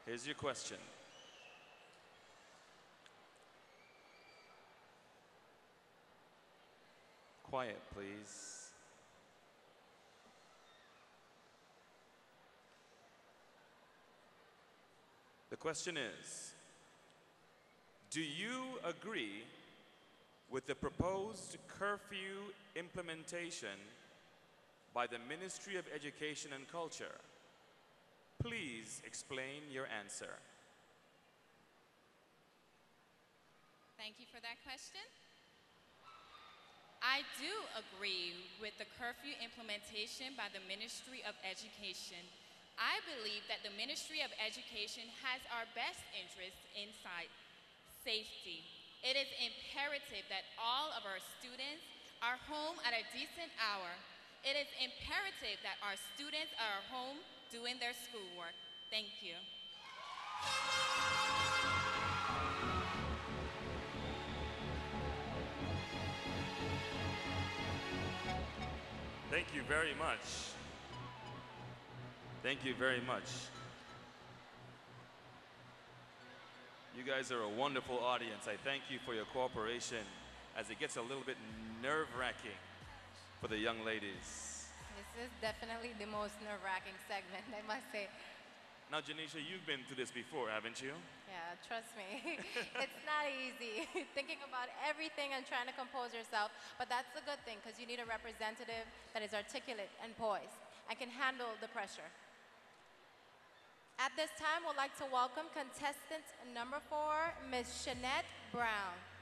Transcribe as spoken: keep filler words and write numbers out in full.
Here's your question. Quiet, please. The question is, do you agree with the proposed curfew implementation by the Ministry of Education and Culture? Please explain your answer. Thank you for that question. I do agree with the curfew implementation by the Ministry of Education. I believe that the Ministry of Education has our best interests inside safety. It is imperative that all of our students are home at a decent hour. It is imperative that our students are home doing their schoolwork. Thank you. Thank you very much. Thank you very much. You guys are a wonderful audience. I thank you for your cooperation as it gets a little bit nerve-wracking for the young ladies. This is definitely the most nerve-wracking segment, I must say. Now, Janisha, you've been through this before, haven't you? Yeah, trust me. It's not easy thinking about everything and trying to compose yourself, but that's a good thing because you need a representative that is articulate and poised and can handle the pressure. At this time, we'd like to welcome contestant number four, Miz Shanette Brown.